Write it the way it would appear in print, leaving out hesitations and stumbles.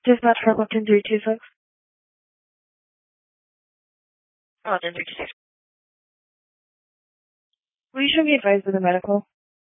Dispatch for Clifton 326. Oh, 1036. Will you should be advised of the medical?